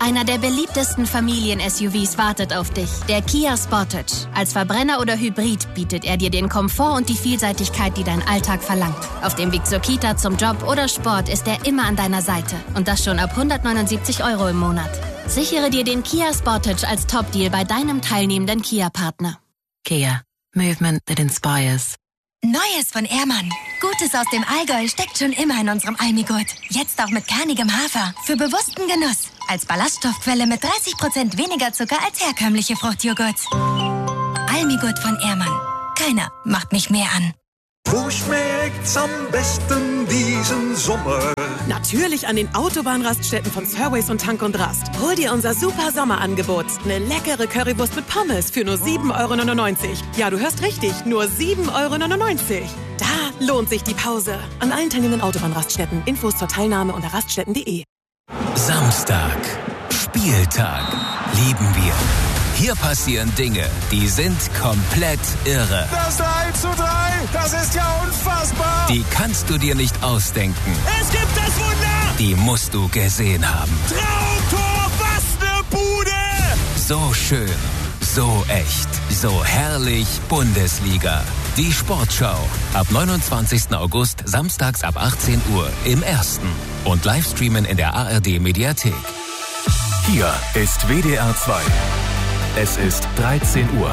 Einer der beliebtesten Familien-SUVs wartet auf dich. Der Kia Sportage. Als Verbrenner oder Hybrid bietet er dir den Komfort und die Vielseitigkeit, die dein Alltag verlangt. Auf dem Weg zur Kita, zum Job oder Sport ist er immer an deiner Seite. Und das schon ab 179 € im Monat. Sichere dir den Kia Sportage als Top-Deal bei deinem teilnehmenden Kia-Partner. Kia. Movement that inspires. Neues von Ehrmann. Gutes aus dem Allgäu steckt schon immer in unserem Almigurt. Jetzt auch mit kernigem Hafer. Für bewussten Genuss. Als Ballaststoffquelle mit 30% weniger Zucker als herkömmliche Fruchtjoghurts. Almigurt von Ehrmann. Keiner macht mich mehr an. Wo schmeckt's am besten diesen Sommer? Natürlich an den Autobahnraststätten von Surways und Tank und Rast. Hol dir unser super Sommerangebot. Eine leckere Currywurst mit Pommes für nur 7,99 €. Ja, du hörst richtig, nur 7,99 €. Da lohnt sich die Pause. An allen teilnehmenden Autobahnraststätten. Infos zur Teilnahme unter raststätten.de. Samstag. Spieltag. Lieben wir. Hier passieren Dinge, die sind komplett irre. Das 3:3, das ist ja unfassbar. Die kannst du dir nicht ausdenken. Es gibt das Wunder. Die musst du gesehen haben. Traumtor, was ne Bude. So schön, so echt, so herrlich Bundesliga. Die Sportschau. Ab 29. August, samstags ab 18 Uhr im Ersten. Und Livestreamen in der ARD-Mediathek. Hier ist WDR 2. Es ist 13 Uhr.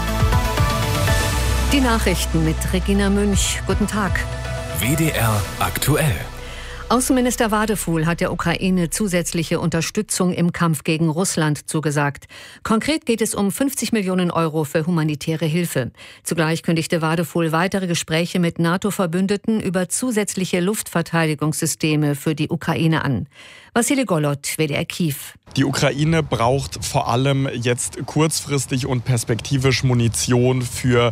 Die Nachrichten mit Regina Münch. Guten Tag. WDR aktuell. Außenminister Wadefuhl hat der Ukraine zusätzliche Unterstützung im Kampf gegen Russland zugesagt. Konkret geht es um 50 Millionen € für humanitäre Hilfe. Zugleich kündigte Wadefuhl weitere Gespräche mit NATO-Verbündeten über zusätzliche Luftverteidigungssysteme für die Ukraine an. Wassili Golot, WDR Kiew. Die Ukraine braucht vor allem jetzt kurzfristig und perspektivisch Munition für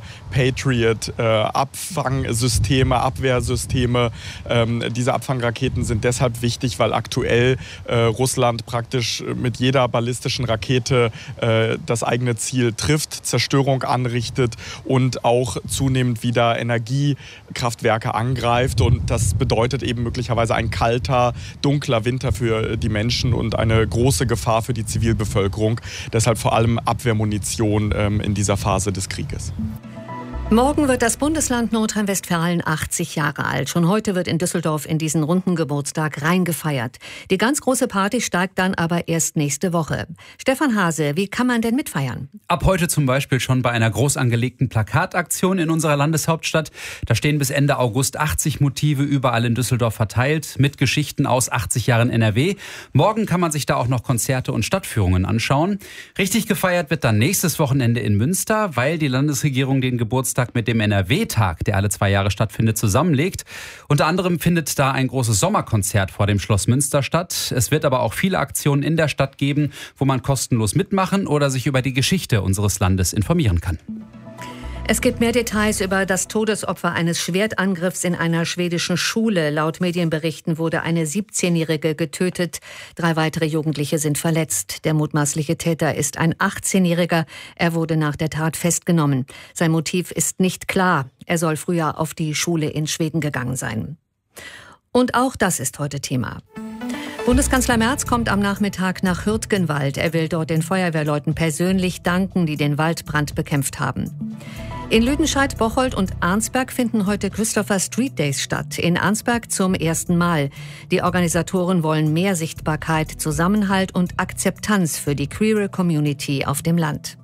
Patriot-Abfangsysteme, Abwehrsysteme. Diese Abfangraketen sind deshalb wichtig, weil aktuell Russland praktisch mit jeder ballistischen Rakete das eigene Ziel trifft, Zerstörung anrichtet und auch zunehmend wieder Energiekraftwerke angreift. Und das bedeutet eben möglicherweise ein kalter, dunkler Winter für die Menschen und eine große Gefahr für die Zivilbevölkerung. Deshalb vor allem Abwehrmunition in dieser Phase des Krieges. Morgen wird das Bundesland Nordrhein-Westfalen 80 Jahre alt. Schon heute wird in Düsseldorf in diesen runden Geburtstag rein gefeiert. Die ganz große Party steigt dann aber erst nächste Woche. Stefan Hase, wie kann man denn mitfeiern? Ab heute zum Beispiel schon bei einer groß angelegten Plakataktion in unserer Landeshauptstadt. Da stehen bis Ende August 80 Motive überall in Düsseldorf verteilt, mit Geschichten aus 80 Jahren NRW. Morgen kann man sich da auch noch Konzerte und Stadtführungen anschauen. Richtig gefeiert wird dann nächstes Wochenende in Münster, weil die Landesregierung den Geburtstag mit dem NRW-Tag, der alle 2 Jahre stattfindet, zusammenlegt. Unter anderem findet da ein großes Sommerkonzert vor dem Schloss Münster statt. Es wird aber auch viele Aktionen in der Stadt geben, wo man kostenlos mitmachen oder sich über die Geschichte unseres Landes informieren kann. Es gibt mehr Details über das Todesopfer eines Schwertangriffs in einer schwedischen Schule. Laut Medienberichten wurde eine 17-Jährige getötet. 3 weitere Jugendliche sind verletzt. Der mutmaßliche Täter ist ein 18-Jähriger. Er wurde nach der Tat festgenommen. Sein Motiv ist nicht klar. Er soll früher auf die Schule in Schweden gegangen sein. Und auch das ist heute Thema. Bundeskanzler Merz kommt am Nachmittag nach Hürtgenwald. Er will dort den Feuerwehrleuten persönlich danken, die den Waldbrand bekämpft haben. In Lüdenscheid, Bocholt und Arnsberg finden heute Christopher Street Days statt. In Arnsberg zum ersten Mal. Die Organisatoren wollen mehr Sichtbarkeit, Zusammenhalt und Akzeptanz für die queere Community auf dem Land.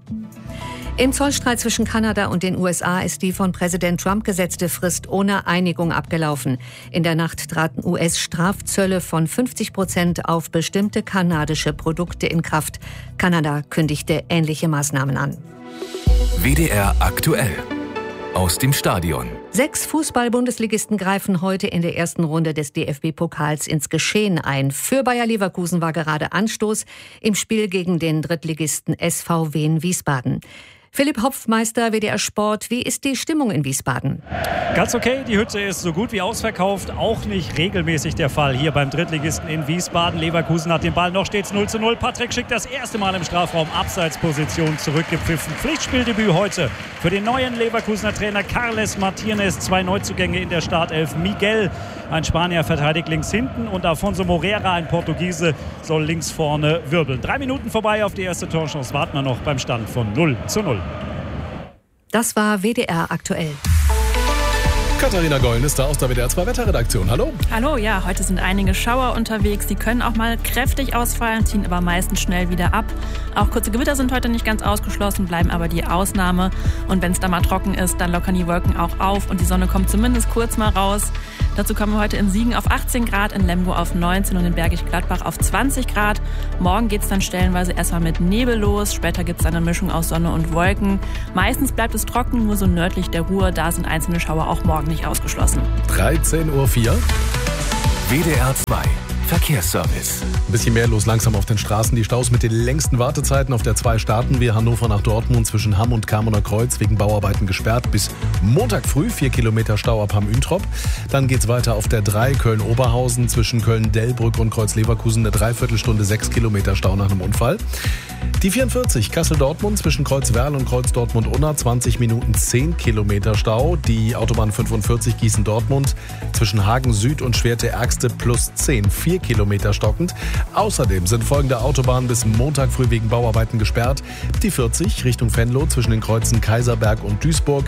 Im Zollstreit zwischen Kanada und den USA ist die von Präsident Trump gesetzte Frist ohne Einigung abgelaufen. In der Nacht traten US-Strafzölle von 50% auf bestimmte kanadische Produkte in Kraft. Kanada kündigte ähnliche Maßnahmen an. WDR aktuell. Aus dem Stadion. 6 Fußball-Bundesligisten greifen heute in der ersten Runde des DFB-Pokals ins Geschehen ein. Für Bayer Leverkusen war gerade Anstoß im Spiel gegen den Drittligisten SV Wien Wiesbaden. Philipp Hopfmeister, WDR Sport, wie ist die Stimmung in Wiesbaden? Ganz okay, die Hütte ist so gut wie ausverkauft, auch nicht regelmäßig der Fall hier beim Drittligisten in Wiesbaden. Leverkusen hat den Ball, noch steht's 0:0. Patrick Schick das erste Mal im Strafraum, Abseitsposition zurückgepfiffen. Pflichtspieldebüt heute für den neuen Leverkusener Trainer Carles Martínez. 2 Neuzugänge in der Startelf. Miguel Ein Spanier verteidigt links hinten und Afonso Moreira, ein Portugiese, soll links vorne wirbeln. 3 Minuten vorbei auf die erste Torchance. Warten wir noch beim Stand von 0:0. Das war WDR aktuell. Katharina Gollen ist da aus der WDR 2 Wetterredaktion. Hallo. Hallo, ja, heute sind einige Schauer unterwegs. Die können auch mal kräftig ausfallen, ziehen aber meistens schnell wieder ab. Auch kurze Gewitter sind heute nicht ganz ausgeschlossen, bleiben aber die Ausnahme. Und wenn es da mal trocken ist, dann lockern die Wolken auch auf und die Sonne kommt zumindest kurz mal raus. Dazu kommen wir heute in Siegen auf 18 Grad, in Lemgo auf 19 und in Bergisch Gladbach auf 20 Grad. Morgen geht es dann stellenweise erstmal mit Nebel los. Später gibt es eine Mischung aus Sonne und Wolken. Meistens bleibt es trocken, nur so nördlich der Ruhr. Da sind einzelne Schauer auch morgen nicht ausgeschlossen. 13:04 Uhr. WDR 2 Verkehrsservice. Ein bisschen mehr los langsam auf den Straßen. Die Staus mit den längsten Wartezeiten auf der 2 starten wir. Hannover nach Dortmund zwischen Hamm und Kamerner Kreuz wegen Bauarbeiten gesperrt. Bis Montag früh 4 Kilometer Stau ab Hamm-Üntrop. Dann geht's weiter auf der 3 Köln-Oberhausen zwischen Köln-Dellbrück und Kreuz-Leverkusen. Eine Dreiviertelstunde 6 Kilometer Stau nach einem Unfall. Die 44 Kassel-Dortmund zwischen Kreuz-Werl und Kreuz-Dortmund-Unna 20 Minuten 10 Kilometer Stau. Die Autobahn 45 Gießen-Dortmund zwischen Hagen-Süd und Schwerte-Ergste plus 10, 4 Kilometer stockend. Außerdem sind folgende Autobahnen bis Montag früh wegen Bauarbeiten gesperrt. Die 40 Richtung Venlo zwischen den Kreuzen Kaiserberg und Duisburg.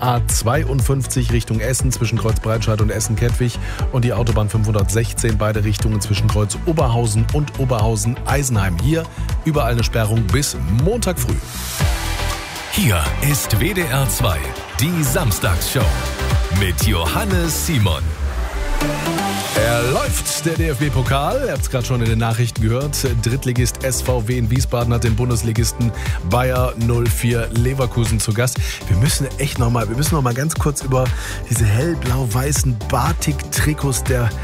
A52 Richtung Essen zwischen Kreuz Breitscheid und Essen-Kettwig. Und die Autobahn 516 beide Richtungen zwischen Kreuz Oberhausen und Oberhausen-Eisenheim. Hier überall eine Sperrung bis Montag früh. Hier ist WDR 2, die Samstagsshow mit Johannes Simon. Er läuft, der DFB-Pokal. Ihr habt es gerade schon in den Nachrichten gehört. Drittligist SVW in Wiesbaden hat den Bundesligisten Bayer 04 Leverkusen zu Gast. Wir müssen noch mal ganz kurz über diese hellblau-weißen Batik-Trikots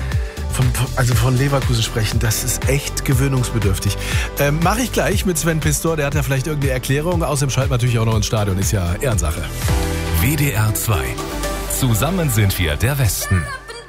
von Leverkusen sprechen. Das ist echt gewöhnungsbedürftig. Mache ich gleich mit Sven Pistor. Der hat ja vielleicht irgendeine Erklärung. Außerdem schalten wir natürlich auch noch ins Stadion. Ist ja Ehrensache. WDR 2. Zusammen sind wir der Westen.